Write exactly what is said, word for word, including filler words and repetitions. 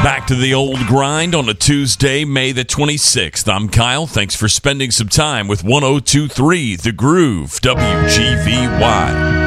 Back to the old grind on a Tuesday, May the twenty-sixth. I'm Kyle. Thanks for spending some time with one oh two point three The Groove, W G V Y.